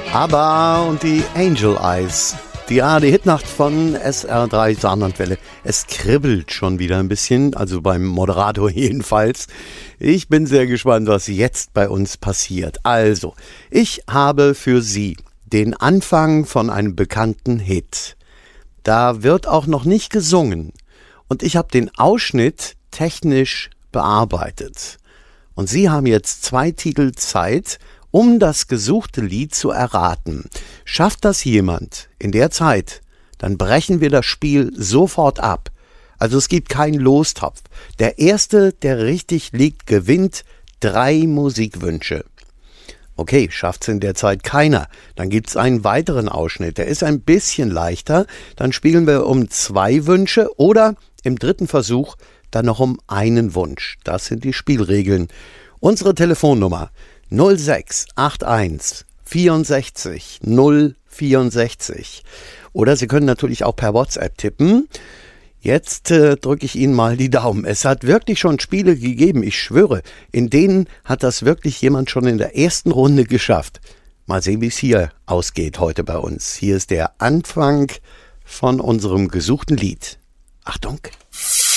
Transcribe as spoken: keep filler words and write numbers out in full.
ABBA und die Angel Eyes. Die A R D-Hitnacht von S R drei Saarlandwelle. Es kribbelt schon wieder ein bisschen, also beim Moderator jedenfalls. Ich bin sehr gespannt, was jetzt bei uns passiert. Also, ich habe für Sie den Anfang von einem bekannten Hit. Da wird auch noch nicht gesungen. Und ich habe den Ausschnitt technisch bearbeitet. Und Sie haben jetzt zwei Titel Zeit, um das gesuchte Lied zu erraten. Schafft das jemand in der Zeit, dann brechen wir das Spiel sofort ab. Also es gibt keinen Lostopf. Der Erste, der richtig liegt, gewinnt drei Musikwünsche. Okay, schafft's in der Zeit keiner. Dann gibt's einen weiteren Ausschnitt. Der ist ein bisschen leichter. Dann spielen wir um zwei Wünsche oder im dritten Versuch dann noch um einen Wunsch. Das sind die Spielregeln. Unsere Telefonnummer null sechs acht eins vierundsechzig null vierundsechzig. Oder Sie können natürlich auch per WhatsApp tippen. Jetzt äh, drücke ich Ihnen mal die Daumen. Es hat wirklich schon Spiele gegeben, ich schwöre. In denen hat das wirklich jemand schon in der ersten Runde geschafft. Mal sehen, wie es hier ausgeht heute bei uns. Hier ist der Anfang von unserem gesuchten Lied. Achtung!